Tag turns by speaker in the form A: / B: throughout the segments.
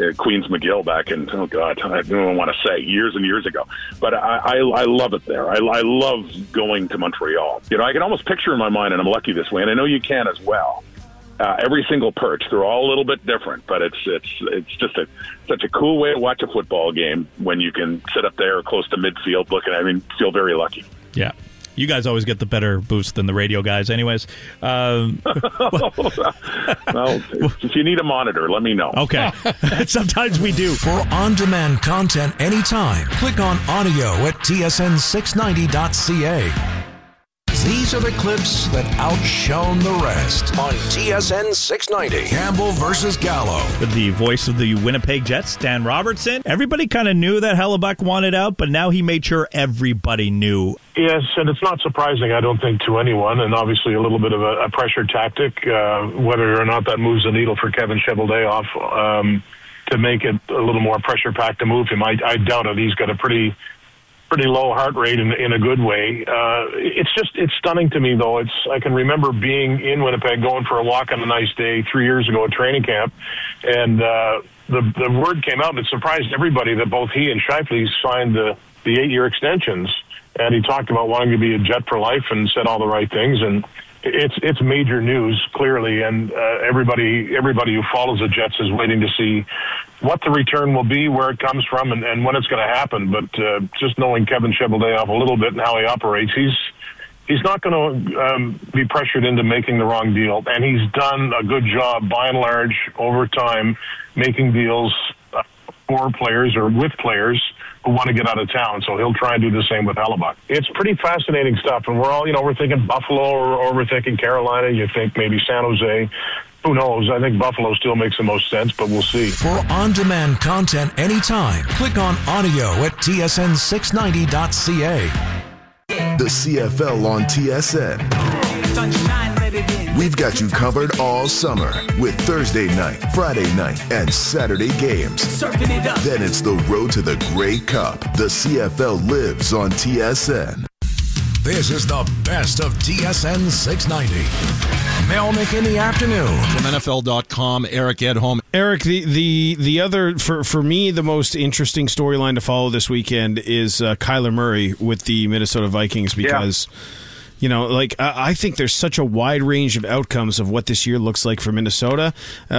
A: Queens McGill back in, oh God, I don't want to say, years and years ago. But I love it there. I love going to Montreal. You know, I can almost picture in my mind, and I'm lucky this way, and I know you can as well. Every single perch, they're all a little bit different, but it's just such a cool way to watch a football game when you can sit up there close to midfield looking. I mean, feel very lucky.
B: Yeah. You guys always get the better boost than the radio guys anyways.
A: Well, if you need a monitor, let me know.
B: Okay. Sometimes we do.
C: For on-demand content anytime, click on audio at tsn690.ca. These are the clips that outshone the rest on TSN 690. Campbell versus Gallo.
B: With the voice of the Winnipeg Jets, Dan Robertson. Everybody kind of knew that Hellebuyck wanted out, but now he made sure everybody knew.
D: Yes, and it's not surprising, I don't think, to anyone, and obviously a little bit of a pressure tactic, whether or not that moves the needle for Kevin Cheveldayoff to make it a little more pressure-packed to move him. I doubt it. He's got a pretty low heart rate in a good way. It's stunning to me, though. I can remember being in Winnipeg, going for a walk on a nice day 3 years ago at training camp, and the word came out, and it surprised everybody that both he and Scheifele signed the 8-year extensions, and he talked about wanting to be a Jet for life and said all the right things, and it's major news, clearly, and everybody who follows the Jets is waiting to see what the return will be, where it comes from, and when it's going to happen. But just knowing Kevin Cheveldayoff a little bit and how he operates, he's not going to be pressured into making the wrong deal, and he's done a good job, by and large, over time, making deals for players or with players who want to get out of town. So he'll try and do the same with Hellebuyck. It's pretty fascinating stuff, and we're thinking Buffalo or we're thinking Carolina. You think maybe San Jose. Who knows? I think Buffalo still makes the most sense, but we'll see.
C: For on-demand content anytime, click on audio at tsn690.ca.
E: The CFL on TSN. We've got you covered all summer with Thursday night, Friday night, and Saturday games. Then it's the road to the Grey Cup. The CFL lives on TSN.
C: This is the best of TSN 690. Melnick in the afternoon.
F: From NFL.com, Eric Edholm.
G: Eric, the other, for me, the most interesting storyline to follow this weekend is Kyler Murray with the Minnesota Vikings because... Yeah. You know, like, I think there's such a wide range of outcomes of what this year looks like for Minnesota.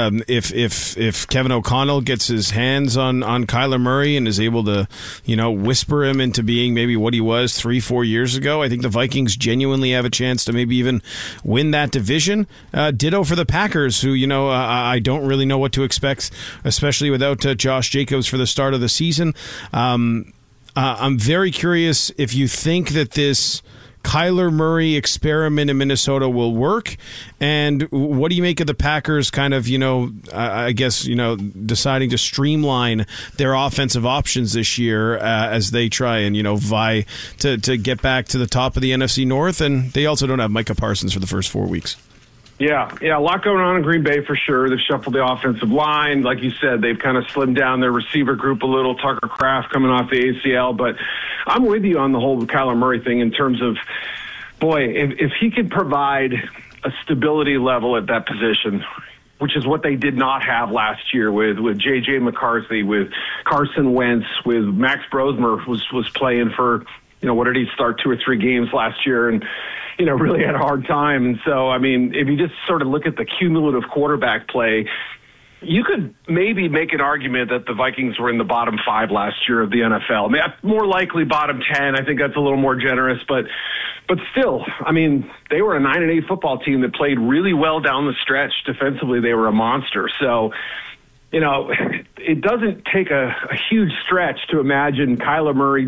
G: If Kevin O'Connell gets his hands on Kyler Murray and is able to, you know, whisper him into being maybe what he was 3-4 years ago, I think the Vikings genuinely have a chance to maybe even win that division. Ditto for the Packers, who, you know, I don't really know what to expect, especially without Josh Jacobs for the start of the season. I'm very curious if you think that this Kyler Murray experiment in Minnesota will work, and what do you make of the Packers kind of, you know, I guess, you know, deciding to streamline their offensive options this year as they try and, you know, vie to get back to the top of the NFC North, and they also don't have Micah Parsons for the first 4 weeks.
H: Yeah, a lot going on in Green Bay for sure. They've shuffled the offensive line. Like you said, they've kind of slimmed down their receiver group a little. Tucker Kraft coming off the ACL. But I'm with you on the whole Kyler Murray thing in terms of, boy, if he could provide a stability level at that position, which is what they did not have last year with J.J. McCarthy, with Carson Wentz, with Max Brosmer was playing for, you know, what did he start 2 or 3 games last year and, you know, really had a hard time. And so, I mean, if you just sort of look at the cumulative quarterback play, you could maybe make an argument that the Vikings were in the bottom 5 last year of the NFL. I mean, more likely bottom 10. I think that's a little more generous, but still, I mean, they were a 9-8 football team that played really well down the stretch. Defensively, they were a monster. So, you know, it doesn't take a huge stretch to imagine Kyler Murray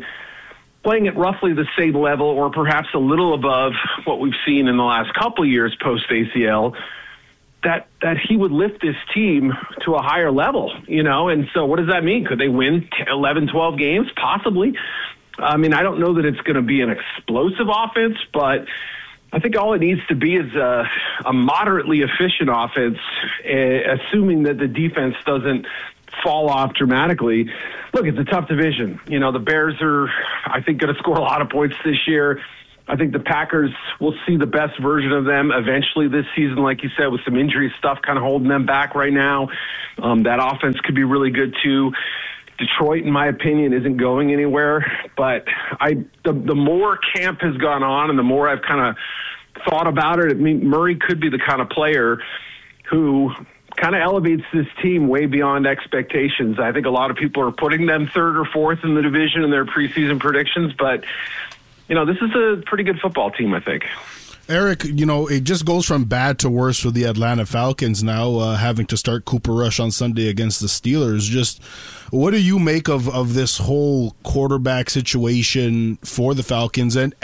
H: playing at roughly the same level or perhaps a little above what we've seen in the last couple of years post-ACL, that he would lift this team to a higher level, you know? And so what does that mean? Could they win 11, 12 games? Possibly. I mean, I don't know that it's going to be an explosive offense, but I think all it needs to be is a moderately efficient offense, assuming that the defense doesn't fall off dramatically. Look, it's a tough division. You know, the Bears are, I think, going to score a lot of points this year. I think the Packers will see the best version of them eventually this season, like you said, with some injury stuff kind of holding them back right now. That offense could be really good too. Detroit, in my opinion, isn't going anywhere. But the more camp has gone on and the more I've kind of thought about it, I mean, Murray could be the kind of player who kind of elevates this team way beyond expectations. I think a lot of people are putting them third or fourth in the division in their preseason predictions, but this is a pretty good football team, I think.
I: Eric, it just goes from bad to worse for the Atlanta Falcons now, having to start Cooper Rush on Sunday against the Steelers. Just what do you make of this whole quarterback situation for the Falcons? And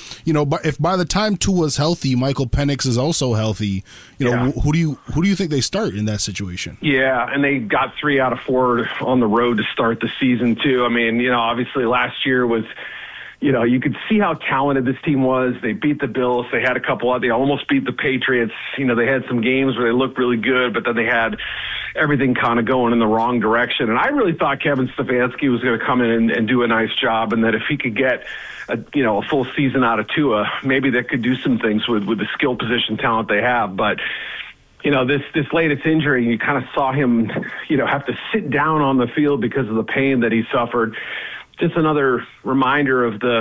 I: if by the time Tua's healthy, Michael Penix is also healthy, who do you think they start in that situation?
H: Yeah, and they got 3 out of 4 on the road to start the season too. I mean, obviously last year was. You could see how talented this team was. They beat the Bills. They had a couple they almost beat the Patriots. They had some games where they looked really good, but then they had everything kind of going in the wrong direction. And I really thought Kevin Stefanski was going to come in and do a nice job, and that if he could get a full season out of Tua, maybe they could do some things with the skill position talent they have. But this latest injury, you kind of saw him, have to sit down on the field because of the pain that he suffered. Just another reminder of the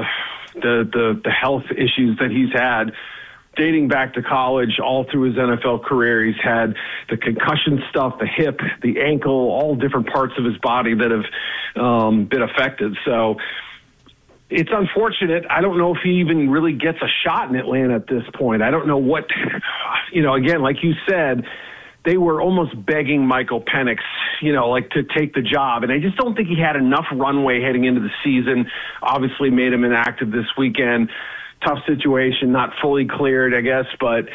H: health issues that he's had dating back to college, all through his NFL career. He's had the concussion stuff, the hip, the ankle, all different parts of his body that have been affected. So it's unfortunate. I don't know if he even really gets a shot in Atlanta at this point. I don't know what, again, like you said, they were almost begging Michael Penix, to take the job. And I just don't think he had enough runway heading into the season. Obviously made him inactive this weekend. Tough situation, not fully cleared, I guess. But,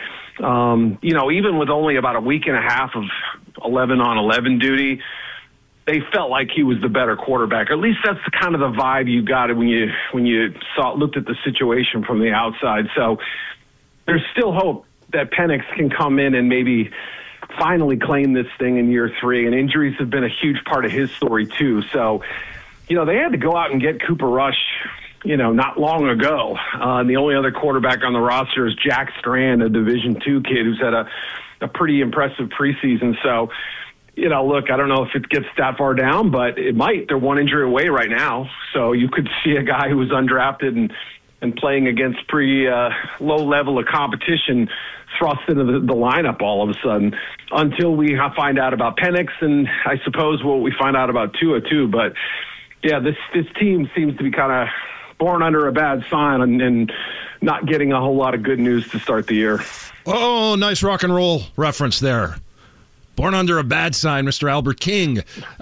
H: even with only about a week and a half of 11-on-11 duty, they felt like he was the better quarterback. Or at least that's the kind of the vibe you got when you looked at the situation from the outside. So there's still hope that Penix can come in and maybe finally claim this thing in year 3, and injuries have been a huge part of his story too. So, they had to go out and get Cooper Rush, not long ago. The only other quarterback on the roster is Jack Strand, a Division II kid who's had a pretty impressive preseason. So, look, I don't know if it gets that far down, but it might. They're one injury away right now. So you could see a guy who was undrafted and playing against pretty low level of competition thrust into the lineup all of a sudden, until we find out about Penix, and I suppose what we find out about Tua too. But yeah, this team seems to be kind of born under a bad sign and not getting a whole lot of good news to start the year.
F: Oh, nice rock and roll reference there. Born under a bad sign, Mr. Albert King.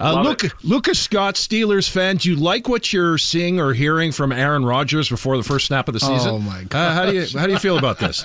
F: Lucas Scott, Steelers fan, do you like what you're seeing or hearing from Aaron Rodgers before the first snap of the season?
I: Oh my God!
F: How do you feel about this?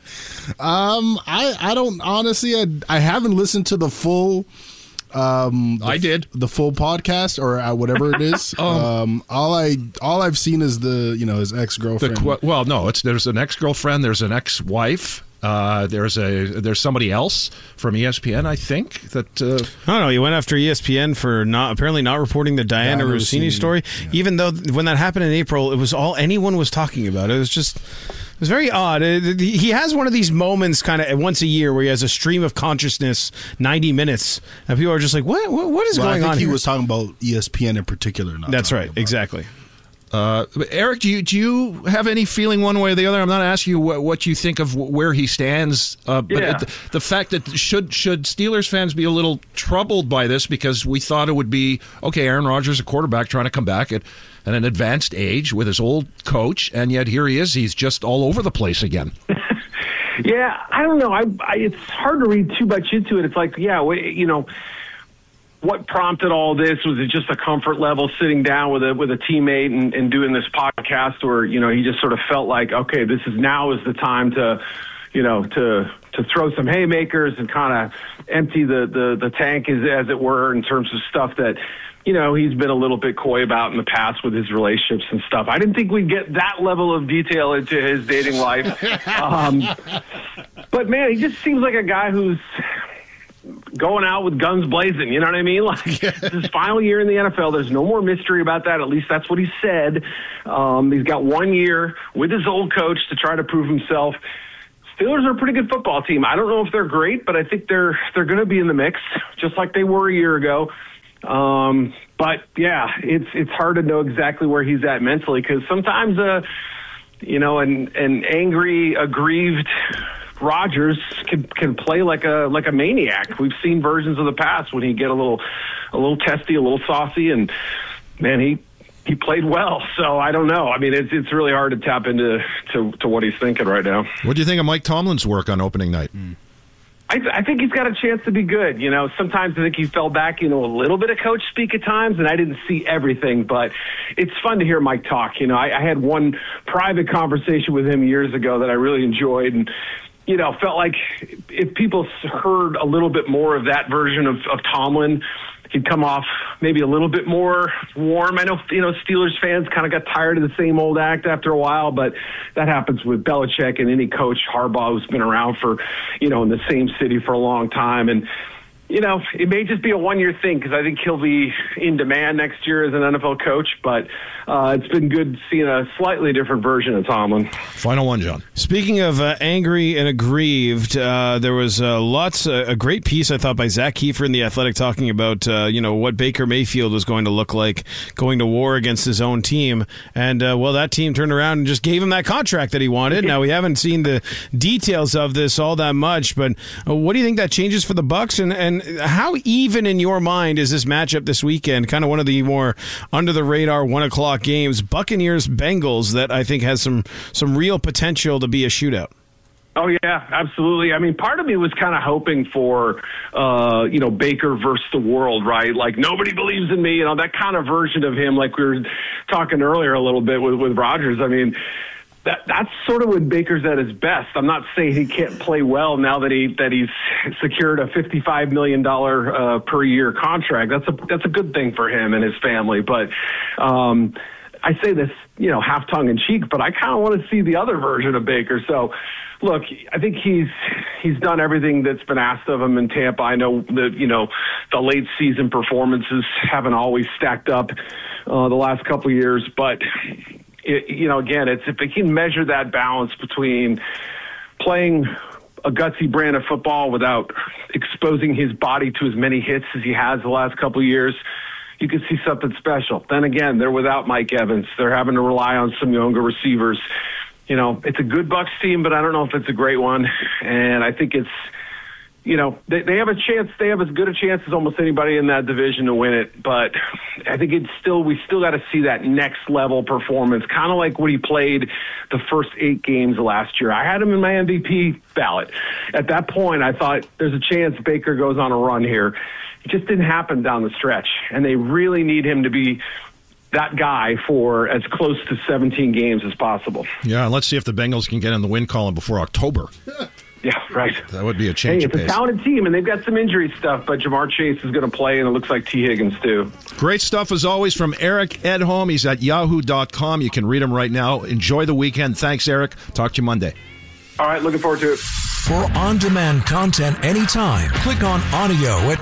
I: I don't honestly. I haven't listened to the full.
F: I did
I: the full podcast or whatever it is. All I've seen is his ex-girlfriend.
F: There's an ex-girlfriend. There's an ex-wife. There's somebody else from ESPN, I think. That
G: I don't know. He went after ESPN for apparently not reporting the Diana Rossini story, even though when that happened in April, it was all anyone was talking about. It was very odd. He has one of these moments kind of once a year where he has a stream of consciousness, 90 minutes, and people are just like, what is going on here?
I: He was talking about ESPN in particular.
G: That's right. Exactly.
F: Eric, do you have any feeling one way or the other? I'm not asking you what you think of where he stands, but the fact that should Steelers fans be a little troubled by this, because we thought it would be, okay, Aaron Rodgers, a quarterback trying to come back at an advanced age with his old coach, and yet here he is. He's just all over the place again.
H: Yeah, I don't know. It's hard to read too much into it. It's like, what prompted all this? Was it just a comfort level sitting down with a teammate and doing this podcast, or he just sort of felt like, okay, this is the time to throw some haymakers and kind of empty the tank, as it were, in terms of stuff that he's been a little bit coy about in the past with his relationships and stuff. I didn't think we'd get that level of detail into his dating life, but man, he just seems like a guy who's going out with guns blazing. You know what I mean? Like, it's his final year in the NFL. There's no more mystery about that. At least that's what he said. He's got 1 year with his old coach to try to prove himself. Steelers are a pretty good football team. I don't know if they're great, but I think they're going to be in the mix, just like they were a year ago. But yeah, it's hard to know exactly where he's at mentally, because sometimes, an angry, aggrieved Rodgers can play like a maniac. We've seen versions of the past when he get a little testy, a little saucy, and man, he played well. So I don't know. I mean, it's really hard to tap into what he's thinking right now.
J: What do you think of Mike Tomlin's work on opening night?
H: I think he's got a chance to be good. Sometimes I think he fell back, a little bit of coach speak at times, and I didn't see everything, but it's fun to hear Mike talk. I had one private conversation with him years ago that I really enjoyed, and felt like if people heard a little bit more of that version of Tomlin, he'd come off maybe a little bit more warm. I know, Steelers fans kind of got tired of the same old act after a while, but that happens with Belichick and any coach, Harbaugh, who's been around for, in the same city for a long time. And, it may just be a one-year thing, because I think he'll be in demand next year as an NFL coach, but it's been good seeing a slightly different version of Tomlin.
J: Final one, John.
G: Speaking of angry and aggrieved, there was a great piece, I thought, by Zach Kiefer in The Athletic talking about, what Baker Mayfield was going to look like going to war against his own team. And, that team turned around and just gave him that contract that he wanted. Now, we haven't seen the details of this all that much, but what do you think that changes for the Bucs? And how even in your mind is this matchup this weekend? Kind of one of the more under-the-radar 1 o'clock games, Buccaneers-Bengals, that I think has some real potential to be a shootout.
H: Oh, yeah, absolutely. I mean, part of me was kind of hoping for, Baker versus the world, right? Like, nobody believes in me, that kind of version of him, like we were talking earlier a little bit with Rodgers. I mean, that's sort of when Baker's at his best. I'm not saying he can't play well now that he's secured a $55 million per year contract. That's a good thing for him and his family. But I say this, half tongue in cheek, but I kind of want to see the other version of Baker. So, look, I think he's done everything that's been asked of him in Tampa. I know that the late season performances haven't always stacked up the last couple of years, but. Again, it's if they can measure that balance between playing a gutsy brand of football without exposing his body to as many hits as he has the last couple of years, you can see something special. Then again, they're without Mike Evans. They're having to rely on some younger receivers. It's a good Bucs team, but I don't know if it's a great one. And I think it's, they have a chance. They have as good a chance as almost anybody in that division to win it. But I think we still got to see that next level performance, kind of like when he played the first 8 games of last year. I had him in my MVP ballot. At that point, I thought there's a chance Baker goes on a run here. It just didn't happen down the stretch, and they really need him to be that guy for as close to 17 games as possible.
J: Yeah, and let's see if the Bengals can get in the win column before October.
H: Yeah, right.
J: That would be a change of pace.
H: It's a talented team, and they've got some injury stuff, but Jamar Chase is going to play, and it looks like T. Higgins, too.
J: Great stuff, as always, from Eric Edholm. He's at yahoo.com. You can read him right now. Enjoy the weekend. Thanks, Eric. Talk to you Monday.
H: All right, looking forward to it.
C: For on-demand content anytime, click on audio at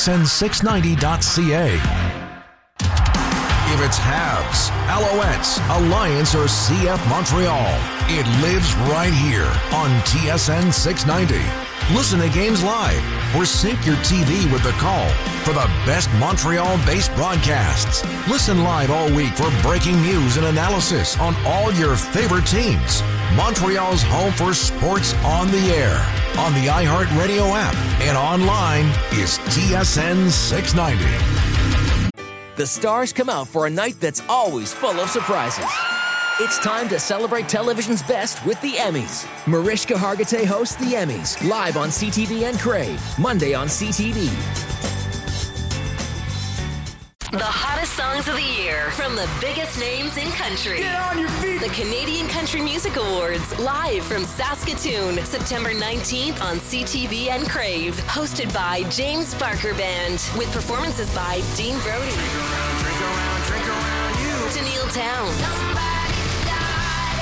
C: tsn690.ca. If it's Habs, Alouettes, Alliance, or CF Montreal, it lives right here on TSN 690. Listen to games live or sync your TV with the call for the best Montreal-based broadcasts. Listen live all week for breaking news and analysis on all your favorite teams. Montreal's home for sports on the air, on the iHeartRadio app, and online is TSN 690.
K: The stars come out for a night that's always full of surprises. It's time to celebrate television's best with the Emmys. Mariska Hargitay hosts the Emmys, live on CTV and Crave, Monday on CTV.
L: The hottest songs of the year from the biggest names in country.
M: Get on your feet!
L: The Canadian Country Music Awards, live from Saskatoon, September 19th on CTV and Crave. Hosted by James Barker Band, with performances by Dean Brody,
M: Drink around you.
L: Danielle Towns,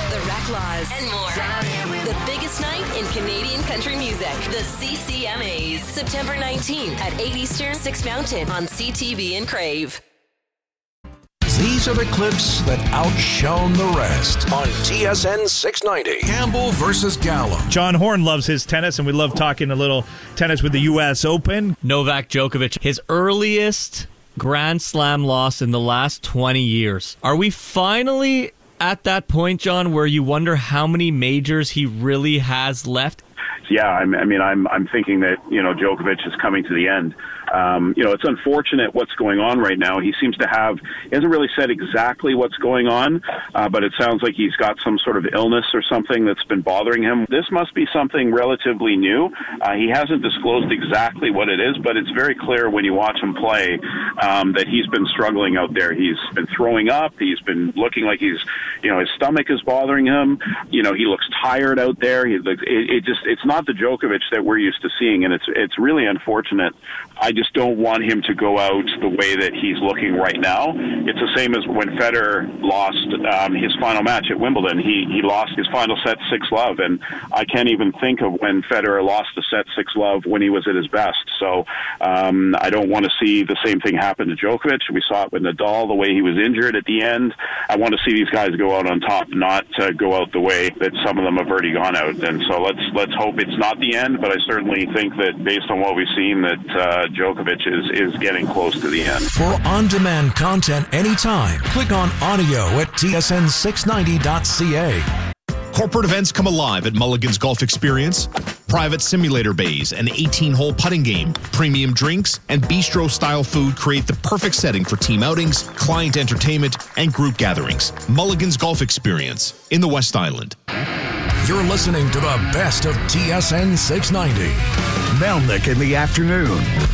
L: the Recklaws, and more. The biggest night in Canadian country music. The CCMAs. September 19th at 8 Eastern, 6 Mountain on CTV and Crave.
C: These are the clips that outshone the rest on TSN 690. Campbell versus Gallo.
B: John Horn loves his tennis, and we love talking a little tennis with the U.S. Open.
M: Novak Djokovic, his earliest Grand Slam loss in the last 20 years. Are we finally at that point, John, where you wonder how many majors he really has left?
A: Yeah, I'm thinking that, Djokovic is coming to the end. It's unfortunate what's going on right now. He seems to he hasn't really said exactly what's going on, but it sounds like he's got some sort of illness or something that's been bothering him. This must be something relatively new. He hasn't disclosed exactly what it is, but it's very clear when you watch him play that he's been struggling out there. He's been throwing up. He's been looking like his stomach is bothering him. He looks tired out there. It's not the Djokovic that we're used to seeing, and it's really unfortunate. I just don't want him to go out the way that he's looking right now. It's the same as when Federer lost his final match at Wimbledon. He lost his final set 6-love, and I can't even think of when Federer lost a set 6-love when he was at his best. So I don't want to see the same thing happen to Djokovic. We saw it with Nadal, the way he was injured at the end. I want to see these guys go out on top, not go out the way that some of them have already gone out. And so let's hope it's not the end, but I certainly think that based on what we've seen that Djokovic is getting close to the end.
C: For on-demand content anytime, click on audio at tsn690.ca.
N: Corporate events come alive at Mulligan's Golf Experience. Private simulator bays, an 18-hole putting game, premium drinks, and bistro-style food create the perfect setting for team outings, client entertainment, and group gatherings. Mulligan's Golf Experience in the West Island.
C: You're listening to the best of TSN 690. Melnick in the afternoon.